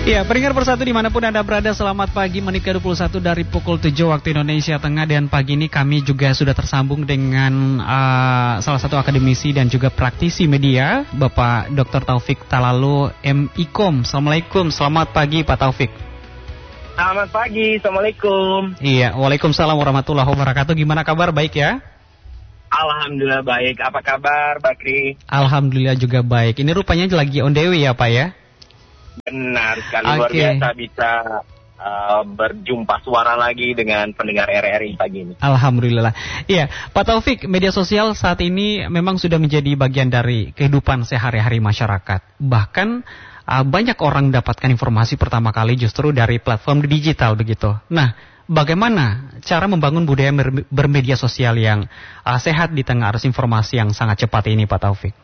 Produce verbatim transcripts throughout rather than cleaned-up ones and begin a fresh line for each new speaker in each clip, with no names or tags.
Ya, pendengar persatu dimanapun Anda berada, selamat pagi menit ke dua puluh satu dari pukul tujuh waktu Indonesia Tengah. Dan pagi ini kami juga sudah tersambung dengan uh, salah satu akademisi dan juga praktisi media, Bapak Doktor Taufik Talalu M Ikom. Assalamualaikum, selamat pagi Pak Taufik.
Selamat pagi, Assalamualaikum.
Iya, waalaikumsalam warahmatullahi wabarakatuh. Gimana kabar, baik ya?
Alhamdulillah baik, apa kabar Bakri?
Alhamdulillah juga baik. Ini rupanya lagi on the way ya Pak ya?
Benar sekali,
okay.
Luar biasa bisa uh, berjumpa suara lagi dengan pendengar R R I pagi ini.
Alhamdulillah. Iya, Pak Taufik, media sosial saat ini memang sudah menjadi bagian dari kehidupan sehari-hari masyarakat. Bahkan uh, banyak orang mendapatkan informasi pertama kali justru dari platform digital begitu. Nah, bagaimana cara membangun budaya bermedia sosial yang uh, sehat di tengah arus informasi yang sangat cepat ini, Pak Taufik?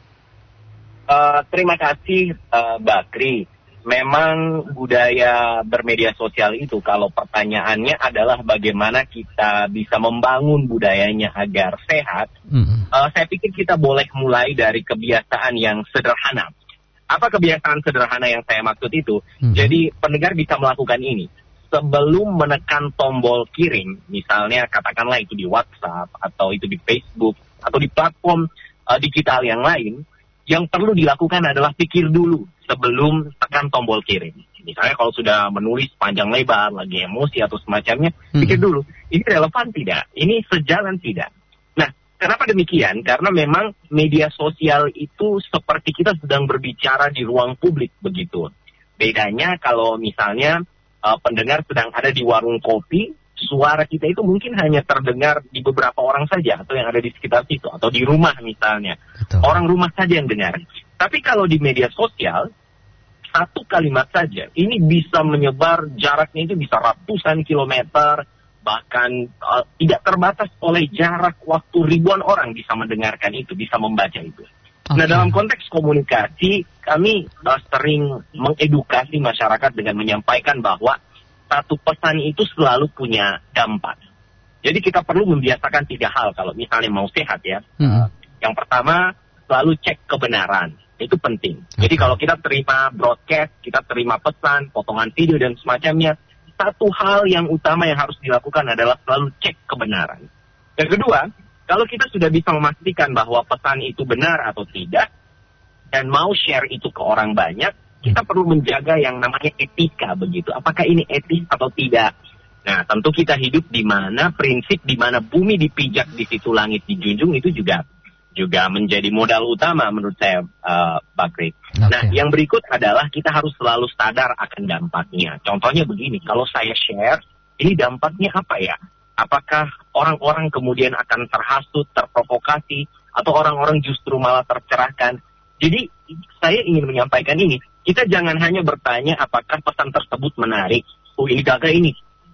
Uh, terima kasih uh, Bakri. Memang budaya bermedia sosial itu kalau pertanyaannya adalah bagaimana kita bisa membangun budayanya agar sehat, mm-hmm. uh, saya pikir kita boleh mulai dari kebiasaan yang sederhana. Apa kebiasaan sederhana yang saya maksud itu? Mm-hmm. Jadi pendengar bisa melakukan ini. Sebelum menekan tombol kirim, misalnya katakanlah itu di WhatsApp atau itu di Facebook atau di platform uh, digital yang lain, yang perlu dilakukan adalah pikir dulu sebelum tekan tombol kirim. Misalnya kalau sudah menulis panjang lebar, lagi emosi atau semacamnya, hmm. pikir dulu, ini relevan tidak? Ini sejalan tidak? Nah, kenapa demikian? Karena memang media sosial itu seperti kita sedang berbicara di ruang publik begitu. Bedanya kalau misalnya uh, pendengar sedang ada di warung kopi, suara kita itu mungkin hanya terdengar di beberapa orang saja atau yang ada di sekitar situ atau di rumah misalnya. Betul. Orang rumah saja yang dengar. Tapi kalau di media sosial, satu kalimat saja ini bisa menyebar, jaraknya itu bisa ratusan kilometer, bahkan uh, tidak terbatas oleh jarak waktu, ribuan orang bisa mendengarkan itu, bisa membaca itu. Okay. Nah, dalam konteks komunikasi, kami uh, sering mengedukasi masyarakat dengan menyampaikan bahwa satu pesan itu selalu punya dampak. Jadi kita perlu membiasakan tiga hal kalau misalnya mau sehat ya. Hmm. Yang pertama, selalu cek kebenaran. Itu penting. Okay. Jadi kalau kita terima broadcast, kita terima pesan, potongan video dan semacamnya, satu hal yang utama yang harus dilakukan adalah selalu cek kebenaran. Yang kedua, kalau kita sudah bisa memastikan bahwa pesan itu benar atau tidak, dan mau share itu ke orang banyak, kita perlu menjaga yang namanya etika begitu. Apakah ini etis atau tidak? Nah, tentu kita hidup di mana prinsip di mana bumi dipijak, di situ langit dijunjung, itu juga juga menjadi modal utama menurut saya, uh, Bakri. Okay. Nah, yang berikut adalah kita harus selalu sadar akan dampaknya. Contohnya begini, kalau saya share, ini dampaknya apa ya? Apakah orang-orang kemudian akan terhasut, terprovokasi, atau orang-orang justru malah tercerahkan? Jadi, saya ingin menyampaikan ini. Kita jangan hanya bertanya apakah pesan tersebut menarik, oh ini gagah ini,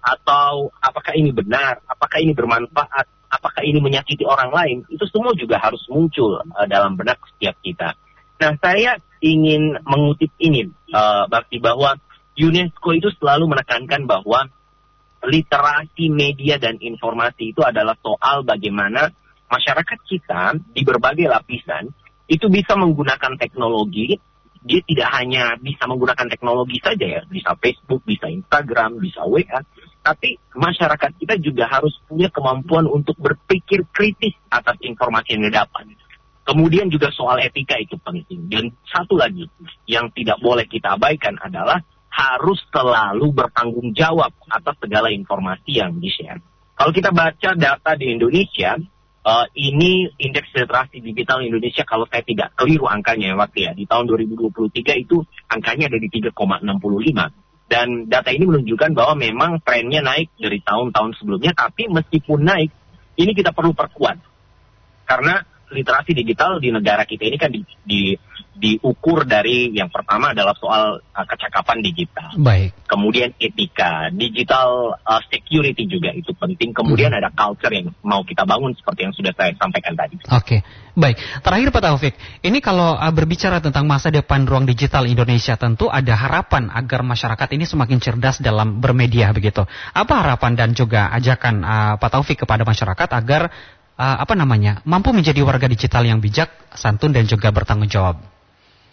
atau apakah ini benar, apakah ini bermanfaat, apakah ini menyakiti orang lain. Itu semua juga harus muncul uh, dalam benak setiap kita. Nah, saya ingin mengutip ini, uh, Bakti, bahwa UNESCO itu selalu menekankan bahwa literasi media dan informasi itu adalah soal bagaimana masyarakat kita di berbagai lapisan itu bisa menggunakan teknologi. Dia tidak hanya bisa menggunakan teknologi saja ya, bisa Facebook, bisa Instagram, bisa W A, tapi masyarakat kita juga harus punya kemampuan untuk berpikir kritis atas informasi yang didapat. Kemudian juga soal etika itu penting. Dan satu lagi yang tidak boleh kita abaikan adalah harus selalu bertanggung jawab atas segala informasi yang di-share. Kalau kita baca data di Indonesia, Uh, ini indeks literasi digital Indonesia, kalau saya tidak keliru angkanya ya waktu ya, di tahun dua ribu dua puluh tiga itu angkanya ada di tiga koma enam lima. Dan data ini menunjukkan bahwa memang trennya naik dari tahun-tahun sebelumnya, tapi meskipun naik, ini kita perlu perkuat. Karena literasi digital di negara kita ini kan di, di, diukur dari yang pertama adalah soal uh, kecakapan digital. Baik. Kemudian etika, digital uh, security juga itu penting. Kemudian hmm. ada culture yang mau kita bangun seperti yang sudah saya sampaikan tadi. Oke,
okay. Baik. Terakhir Pak Taufik, ini kalau uh, berbicara tentang masa depan ruang digital Indonesia, tentu ada harapan agar masyarakat ini semakin cerdas dalam bermedia begitu. Apa harapan dan juga ajakan uh, Pak Taufik kepada masyarakat agar Uh, apa namanya, mampu menjadi warga digital yang bijak, santun dan juga bertanggung jawab?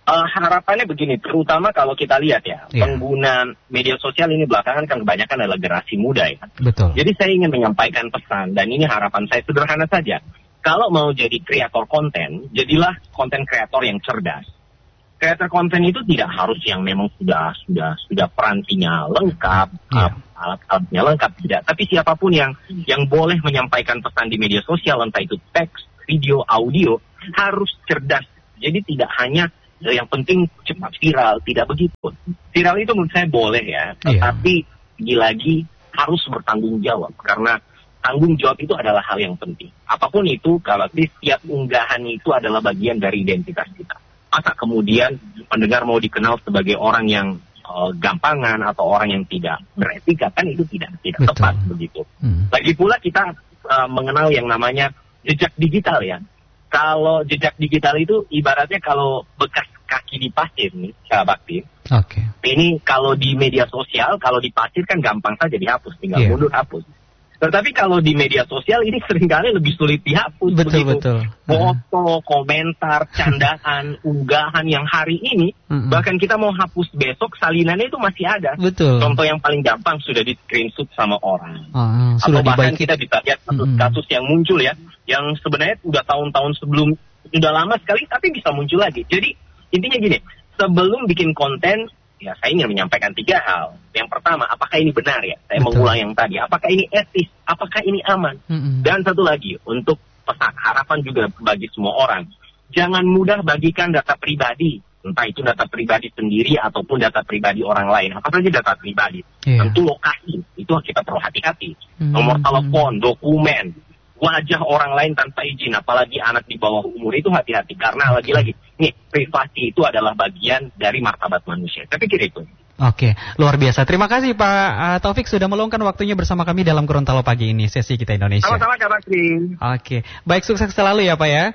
Uh, harapannya begini, terutama kalau kita lihat ya, yeah. pengguna media sosial ini belakangan kan kebanyakan adalah generasi muda ya.
Betul.
Jadi saya ingin menyampaikan pesan, dan ini harapan saya sederhana saja. Kalau mau jadi kreator konten, jadilah konten kreator yang cerdas. Kreator konten itu tidak harus yang memang sudah sudah sudah perantinya lengkap, yeah. alat-alatnya lengkap, tidak. Tapi siapapun yang yang boleh menyampaikan pesan di media sosial, entah itu teks, video, audio, harus cerdas. Jadi tidak hanya yang penting cepat viral, tidak begitu. Viral itu menurut saya boleh ya, tetapi yeah. lagi-lagi harus bertanggung jawab, karena tanggung jawab itu adalah hal yang penting. Apapun itu, kalau setiap unggahan itu adalah bagian dari identitas kita. Masa kemudian pendengar mau dikenal sebagai orang yang uh, gampangan atau orang yang tidak beretika, kan itu tidak tidak tepat begitu. Hmm. Lagi pula kita uh, mengenal yang namanya jejak digital ya. Kalau jejak digital itu ibaratnya kalau bekas kaki di pasir nih, sahabat Bakti. Oke. Okay. Ini kalau di media sosial, kalau di pasir kan gampang saja dihapus, tinggal yeah. mundur hapus. Tetapi kalau di media sosial ini seringkali lebih sulit dihapus.
Betul, begitu. Betul.
Foto, komentar, candaan, unggahan yang hari ini, uh-huh. bahkan kita mau hapus besok, salinannya itu masih ada. Betul. Contoh yang paling gampang sudah di screenshot sama orang. Uh, Atau bahkan dibaiki. Kita bisa lihat kasus-kasus uh-huh. yang muncul ya, yang sebenarnya udah tahun-tahun sebelum, sudah lama sekali, tapi bisa muncul lagi. Jadi intinya gini, sebelum bikin konten, ya saya ingin menyampaikan tiga hal. Yang pertama, apakah ini benar ya? Saya Betul. mengulang yang tadi. Apakah ini etis? Apakah ini aman? Mm-hmm. Dan satu lagi, untuk pesan harapan juga bagi semua orang. Jangan mudah bagikan data pribadi. Entah itu data pribadi sendiri ataupun data pribadi orang lain. Apa saja data pribadi. Yeah. Tentu lokasi, itu kita perlu hati-hati. Mm-hmm. Nomor telepon, dokumen, wajah orang lain tanpa izin. Apalagi anak di bawah umur, itu hati-hati. Karena lagi-lagi, nih, privasi itu adalah bagian dari martabat manusia. Saya pikir itu.
Oke, luar biasa. Terima kasih Pak uh, Taufik sudah meluangkan waktunya bersama kami dalam Gorontalo pagi ini, sesi Kita Indonesia.
Sama-sama Kak Bakri.
Oke, baik, sukses selalu ya Pak ya.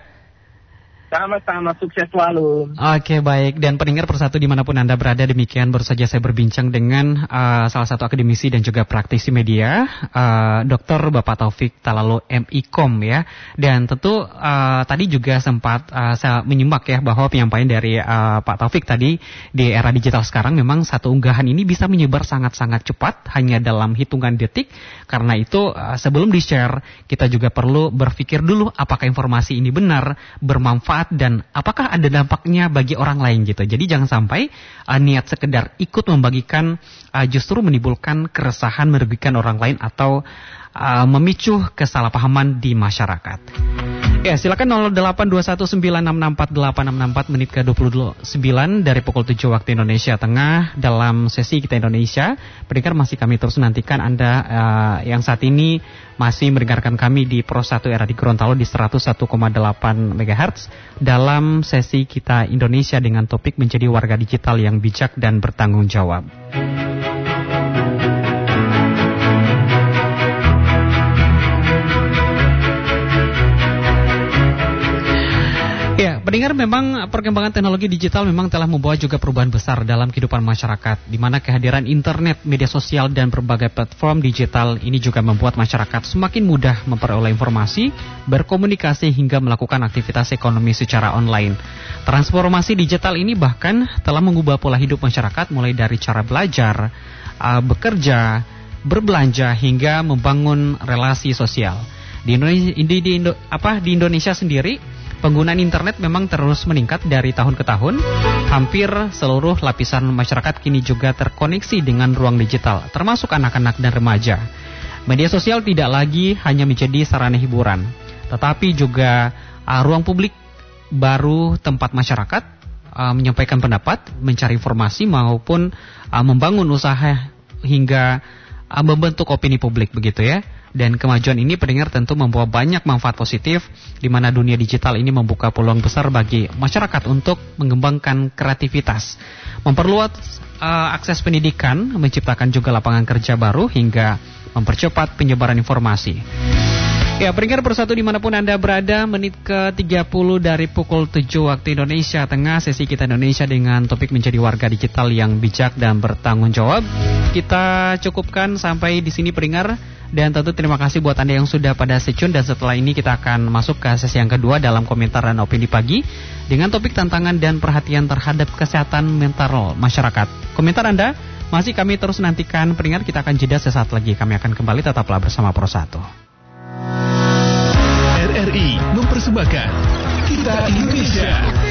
Sama-sama, sukses selalu.
Oke, baik. Dan pendengar persatu dimanapun Anda berada, demikian baru saja saya berbincang dengan uh, salah satu akademisi dan juga praktisi media, uh, Doktor Bapak Taufik Talalo M I Kom ya. Dan tentu uh, tadi juga sempat uh, saya menyimak ya bahwa penyampaian dari uh, Pak Taufik tadi, di era digital sekarang memang satu unggahan ini bisa menyebar sangat-sangat cepat, hanya dalam hitungan detik. Karena itu uh, sebelum di-share, kita juga perlu berpikir dulu apakah informasi ini benar, bermanfaat, dan apakah ada dampaknya bagi orang lain gitu. Jadi jangan sampai uh, niat sekedar ikut membagikan uh, justru menimbulkan keresahan, merugikan orang lain atau uh, memicu kesalahpahaman di masyarakat. Ya, silakan nol delapan dua satu sembilan enam enam empat delapan enam empat menit ke dua puluh sembilan dari pukul tujuh waktu Indonesia Tengah dalam sesi Kita Indonesia. Pendengar masih kami terus nantikan Anda uh, yang saat ini masih mendengarkan kami di Pro satu Era di Gorontalo di seratus satu koma delapan megahertz dalam sesi Kita Indonesia dengan topik menjadi warga digital yang bijak dan bertanggung jawab. Ya, pendengar, memang perkembangan teknologi digital memang telah membawa juga perubahan besar dalam kehidupan masyarakat, di mana kehadiran internet, media sosial, dan berbagai platform digital ini juga membuat masyarakat semakin mudah memperoleh informasi, berkomunikasi, hingga melakukan aktivitas ekonomi secara online. Transformasi digital ini bahkan telah mengubah pola hidup masyarakat, mulai dari cara belajar, uh, bekerja, berbelanja, hingga membangun relasi sosial. Di Indonesia, di, di, Indo, apa, di Indonesia sendiri, penggunaan internet memang terus meningkat dari tahun ke tahun. Hampir seluruh lapisan masyarakat kini juga terkoneksi dengan ruang digital, termasuk anak-anak dan remaja. Media sosial tidak lagi hanya menjadi sarana hiburan, tetapi juga uh, ruang publik baru tempat masyarakat uh, menyampaikan pendapat, mencari informasi, maupun uh, membangun usaha hingga uh, membentuk opini publik begitu ya. Dan kemajuan ini, pendengar, tentu membawa banyak manfaat positif, di mana dunia digital ini membuka peluang besar bagi masyarakat untuk mengembangkan kreativitas, memperluas uh, akses pendidikan, menciptakan juga lapangan kerja baru, hingga mempercepat penyebaran informasi. Ya, pendengar persatu dimanapun Anda berada, menit ke tiga puluh dari pukul tujuh waktu Indonesia Tengah, sesi Kita Indonesia dengan topik menjadi warga digital yang bijak dan bertanggung jawab. Kita cukupkan sampai di sini, pendengar. Dan tentu terima kasih buat Anda yang sudah pada stay tune. Dan setelah ini kita akan masuk ke sesi yang kedua dalam komentar dan opini pagi dengan topik tantangan dan perhatian terhadap kesehatan mental masyarakat. Komentar Anda masih kami terus nantikan. Peringat kita akan jeda sesaat lagi. Kami akan kembali, tetaplah bersama Pro satu.
R R I mempersembahkan Kita Indonesia.